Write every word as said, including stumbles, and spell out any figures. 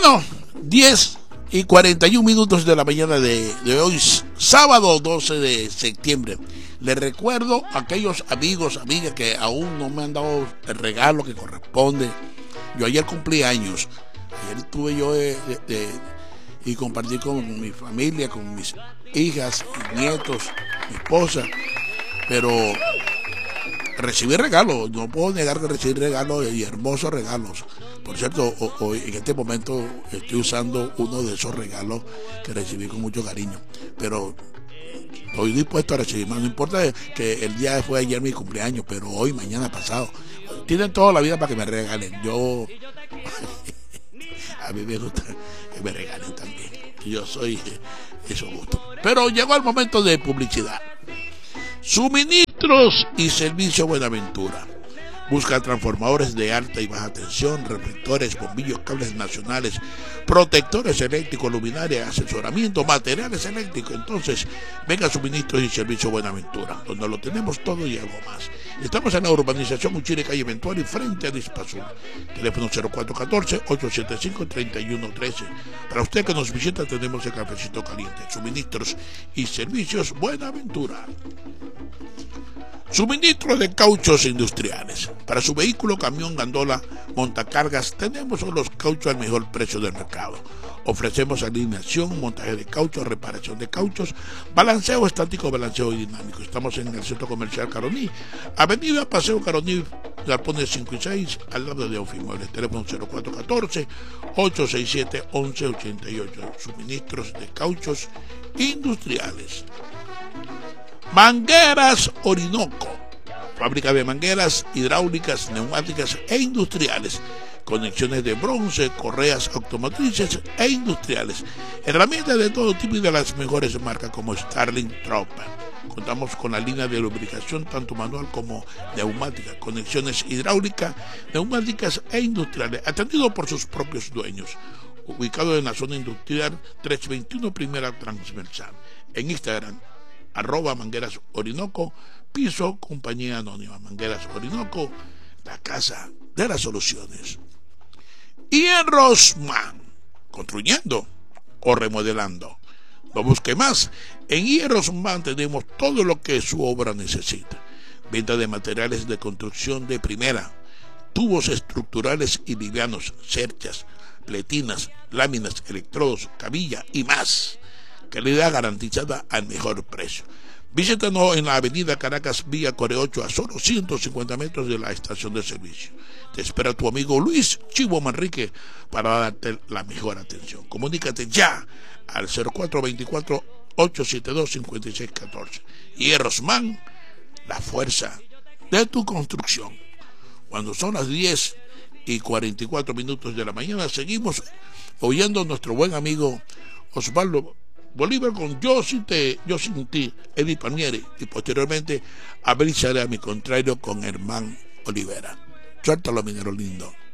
Bueno, diez y cuarenta y un minutos de la mañana de, de hoy, sábado doce de septiembre. Les recuerdo a aquellos amigos, amigas que aún no me han dado el regalo que corresponde. Yo ayer cumplí años. Ayer tuve yo de, de, de, y compartí con mi familia, con mis hijas, mis nietos, mi esposa. Pero recibí regalos, no puedo negar que recibí regalos y hermosos regalos. Por cierto, hoy en este momento estoy usando uno de esos regalos que recibí con mucho cariño. Pero estoy dispuesto a recibir más. No importa que el día fue ayer mi cumpleaños, pero hoy, mañana, pasado. Tienen toda la vida para que me regalen. Yo, a mí me gusta que me regalen también. Yo soy eso gusto. Pero llegó el momento de publicidad. Suministros y Servicio Buenaventura. Busca transformadores de alta y baja tensión, reflectores, bombillos, cables nacionales, protectores eléctricos, luminarias, asesoramiento, materiales eléctricos. Entonces, venga Suministros y Servicio Buenaventura, donde lo tenemos todo y algo más. Estamos en la urbanización Uchiri, calle Eventual y frente a Dispazul. Teléfono cero cuatro uno cuatro, ocho siete cinco, tres uno uno tres. Para usted que nos visita tenemos el cafecito caliente. Suministros y Servicios Buenaventura. Suministro de cauchos industriales. Para su vehículo, camión, gandola, montacargas, tenemos los cauchos al mejor precio del mercado. Ofrecemos alineación, montaje de cauchos, reparación de cauchos, balanceo estático, balanceo dinámico. Estamos en el Centro Comercial Caroní, Avenida Paseo Caroní, Galpones cinco y seis, al lado de Ofimuebles. Teléfono cero cuatro uno cuatro, ocho seis siete, once ochenta y ocho. Suministros de cauchos industriales. Mangueras Orinoco, fábrica de mangueras hidráulicas, neumáticas e industriales, conexiones de bronce, correas automotrices e industriales, herramientas de todo tipo y de las mejores marcas como Starling, Tropper. Contamos con la línea de lubricación tanto manual como neumática, conexiones hidráulicas, neumáticas e industriales, atendido por sus propios dueños. Ubicado en la zona industrial trescientos veintiuno Primera Transversal. En Instagram, arroba Mangueras Orinoco, piso compañía anónima. Mangueras Orinoco, la casa de las soluciones. Y en Rosman, construyendo o remodelando. No busque más. En I E Rosman tenemos todo lo que su obra necesita. Venta de materiales de construcción de primera, tubos estructurales y livianos, cerchas, pletinas, láminas, electrodos, cabilla y más. Calidad garantizada al mejor precio. Visítanos en la avenida Caracas, vía Core ocho, a solo ciento cincuenta metros de la estación de servicio. Te espera tu amigo Luis Chivo Manrique para darte la mejor atención. Comunícate ya al cero cuatro dos cuatro, ocho siete dos, cinco seis uno cuatro. Y Rosman, la fuerza de tu construcción. Cuando son las diez y cuarenta y cuatro minutos de la mañana, seguimos oyendo a nuestro buen amigo Osvaldo Bolívar con Yo sin te, yo sin ti, Eddie Palmieri, y posteriormente abrirse a mi contrario con Hermán Olivera. Suéltalo, minero lindo.